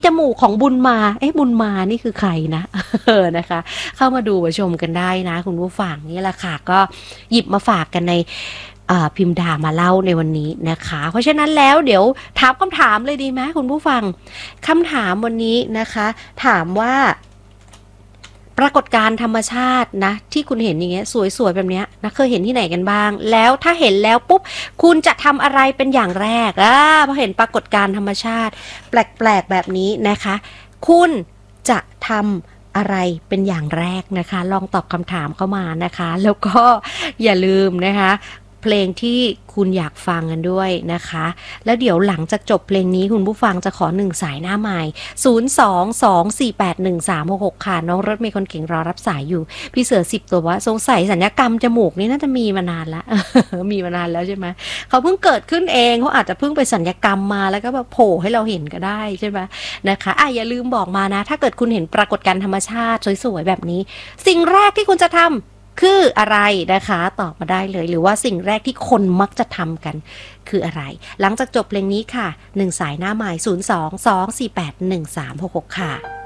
จมูกของบุญมาบุญมานี่คือใครนะนะคะเข้ามาดูมาชมกันได้นะคุณผู้ฟังนี่แหละค่ะก็หยิบมาฝากกันในพิมพ์ดามาเล่าในวันนี้นะคะเพราะฉะนั้นแล้วเดี๋ยวถามคำถามเลยดีไหมคุณผู้ฟังคำถามวันนี้นะคะถามว่าปรากฏการณ์ธรรมชาตินะที่คุณเห็นอย่างเงี้ยสวยๆแบบเนี้ยนะเคยเห็นที่ไหนกันบ้างแล้วถ้าเห็นแล้วปุ๊บคุณจะทำอะไรเป็นอย่างแรกพอเห็นปรากฏการณ์ธรรมชาติแปลกๆแบบนี้นะคะคุณจะทำอะไรเป็นอย่างแรกนะคะลองตอบคำถามเข้ามานะคะแล้วก็อย่าลืมนะคะเพลงที่คุณอยากฟังกันด้วยนะคะแล้วเดี๋ยวหลังจากจบเพลงนี้คุณผู้ฟังจะขอ1สายหน้าใหม่022481366ค่ะน้องรถเมย์คนเก่งรอรับสายอยู่พี่เสือ10ตัวว่าสงสัยสัญญกรรมจมูกนี่น่าจะมีมานานละ มีมานานแล้วใช่ไหมเขาเพิ่งเกิดขึ้นเองเขาอาจจะเพิ่งไปสัญญกรรมมาแล้วก็แบบโผล่ให้เราเห็นก็ได้ใช่ไหมนะคะอย่าลืมบอกมานะถ้าเกิดคุณเห็นปรากฏการณ์ธรรมชาติสวยๆแบบนี้สิ่งแรกที่คุณจะทำคืออะไรนะคะตอบมาได้เลยหรือว่าสิ่งแรกที่คนมักจะทำกันคืออะไรหลังจากจบเพลงนี้ค่ะ1สายหน้าใหม่022481366ค่ะ